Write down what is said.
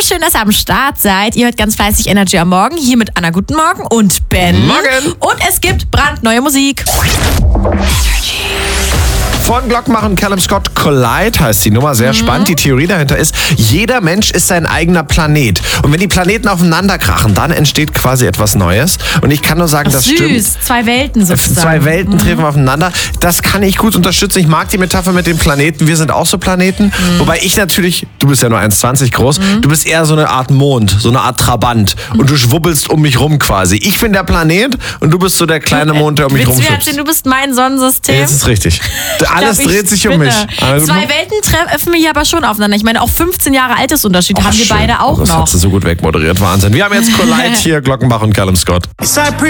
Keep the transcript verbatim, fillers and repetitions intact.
schön, dass ihr am Start seid. Ihr hört ganz fleißig Energy am Morgen. Hier mit Anna, guten Morgen und Ben. Morgen. Und es gibt brandneue Musik. Von Glockmacher und Callum Scott, Collide heißt die Nummer, sehr mhm. spannend. Die Theorie dahinter ist, jeder Mensch ist sein eigener Planet. Und wenn die Planeten aufeinander krachen, dann entsteht quasi etwas Neues. Und ich kann nur sagen, Ach, das süß. stimmt. Zwei Welten sozusagen. Zwei Welten mhm. treffen aufeinander. Das kann ich gut unterstützen. Ich mag die Metapher mit den Planeten. Wir sind auch so Planeten. Mhm. Wobei ich natürlich, du bist ja nur eins Komma zwanzig groß, mhm. du bist eher so eine Art Mond, so eine Art Trabant. Mhm. Und du schwubbelst um mich rum quasi. Ich bin der Planet und du bist so der kleine Mond, der um mich rumschwuppt. Du bist mein Sonnensystem. Ja, das ist richtig. Alles glaub, dreht sich um mich. Zwei Welten treffen mich aber schon aufeinander. Ich meine, auch fünfzehn Jahre Altersunterschied oh, haben wir schön. beide auch das noch. Das hat sie so gut wegmoderiert. Wahnsinn. Wir haben jetzt Collide hier, Glockenbach und Callum Scott.